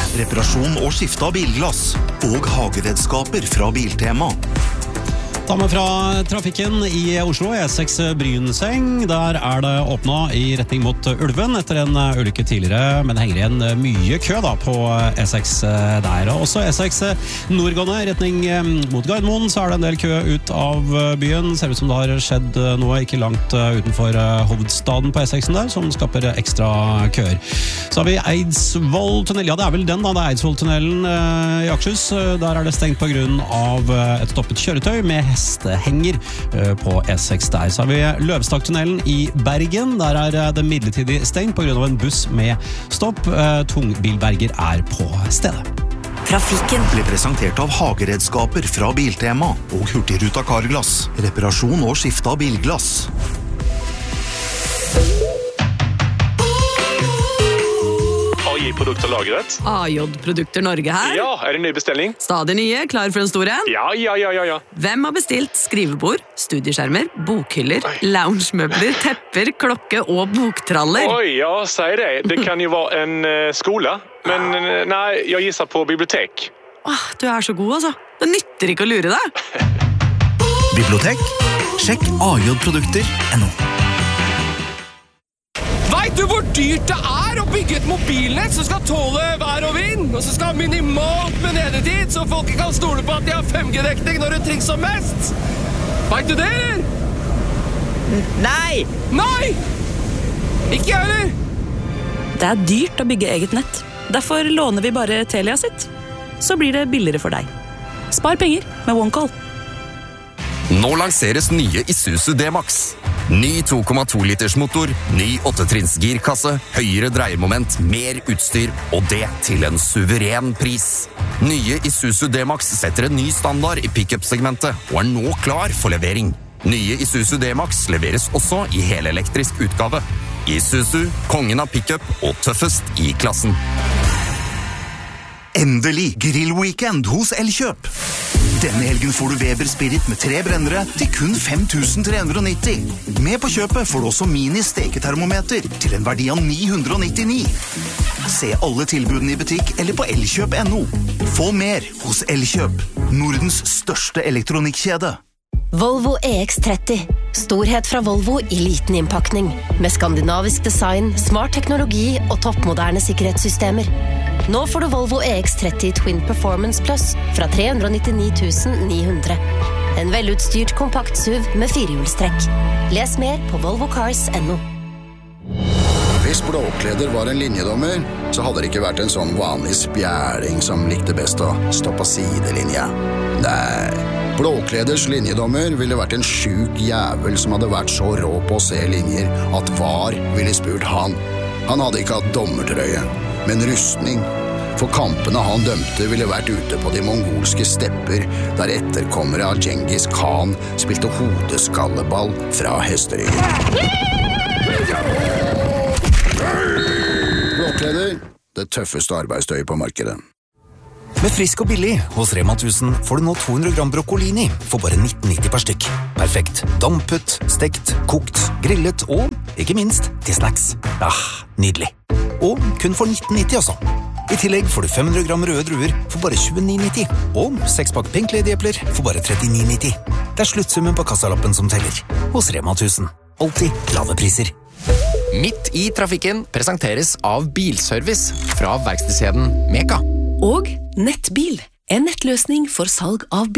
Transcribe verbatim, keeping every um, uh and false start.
reparasjon og skifte av bilglass, og hageredskaper fra Biltema. Damer fra trafikken i Oslo, E seks Brynseng. Der er det åpnet i retning mot Ulven etter en ulykke tidligere, men det henger igjen mye kø da på E seks der. Og også E seks nordgående i retning mot Gardermoen, så er det en del kø ut av byen. Ser ut som det har skjedd noe ikke langt utenfor hovedstaden på E seksen der, som skaper ekstra køer. Så har vi Eidsvolltunnel. Ja, det er vel den da, det er Eidsvolltunnelen i Akershus. Der er det stengt på grunn av et stoppet kjøretøy med hestehenger på E seks der. Så har vi Løvstakktunnelen i Bergen. Der er det midlertidig stengt på grunn av en buss med stopp. Tungbilberger er på stedet. Trafikken ble presentert av hageredskaper fra Biltema og Hurtigruta Carglass. Reparasjon og skifte av bilglass. Produkter lagret. A J-produkter Norge her. Ja, er det ny bestilling? Stadig nye, klar for en stor en? Ja, ja, ja, ja, ja. Hvem har bestilt skrivebord, studieskjermer, bokhyller, loungemøbler, tepper, klokke og boktraller? Oi, ja, sier det. Det kan jo være en uh, skole, men uh, nei, jeg gisser på bibliotek. Åh, du er så god, altså. Det nytter ikke å lure deg. Bibliotek? Sjekk A J-produkter punktum no. Vet du hvor dyrt det er å bygge et mobilnett som skal tåle vær og vind, og som skal ha minimalt med nedetid, så folk kan stole på at de har fem G-dekning når det trengs som mest? Vet du det, eller? Nei! Nei! Ikke jeg, eller? Det er dyrt å bygge eget nett. Derfor låner vi bare Telia sitt. Så blir det billigere for deg. Spar penger med OneCall. Nå lanseres nye Isuzu D-Max. Ny to komma to liters motor, ny åttetrinns girkasse, høyere dreiemoment, mer utstyr, og det til en suveren pris. Nye Isuzu D-Max setter en ny standard i pick-up-segmentet, og er nå klar for levering. Nye Isuzu D-Max leveres også i helelektrisk utgave. Isuzu, kongen av pick-up og tøffest i klassen. Endelig grillweekend hos Elkjøp. Denne helgen får du Weber Spirit med tre brennere til kun fem tusen tre hundre nitti. Med på kjøpet får du også mini-steketermometer til en verdi av ni hundre nittini. Se alle tilbudene i butikk eller på elkjøp punktum no. Få mer hos Elkjøp, Nordens største elektronikkjede. Volvo E X tretti. Storhet fra Volvo i liten innpakning. Med skandinavisk design, smart teknologi og toppmoderne sikkerhetssystemer. Nå får du Volvo E X tretti Twin Performance Plus fra tre hundre nittini tusen ni hundre. En velutstyrt kompakt S U V med firehjulstrekk. Les mer på volvo cars punktum no. Hvis Blåkleder var en linjedommer, så hadde det ikke vært en sånn vanlig spjæling som likte best å stå på sidelinja. Nei, Blåkleders linjedommer ville vært en sjuk jævel som hadde vært så rå på å se linjer at var ville spurt han. Han hadde ikke hatt dommertrøye, men rustning. For kampene han dømte ville vært ute på de mongolske stepper, der etterkommere av Genghis Khan spilte hodeskalleball fra hesteryggen. Blåkleder, det tøffeste arbeidstøyet på markedet. Med frisk og billig hos Rema tusen får du nå to hundre gram brokkolini for bare nitten nitti per stykk. Perfekt. Dampet, stekt, kokt, grillet og, ikke minst, til snacks. Ah, nydelig. Og kun for nitten nitti også. I tillegg får du fem hundre gram røde druer for bare tjueni nitti. Og seks pakk Pink Lady-epler for bare trettini nitti. Det er sluttsummen på kassalappen som teller. Hos Rema tusen. Alltid lave priser. Midt i trafikken presenteres av Bilservice fra verkstedskjeden Meka. Og Nettbil, en nettløsning for salg av bil.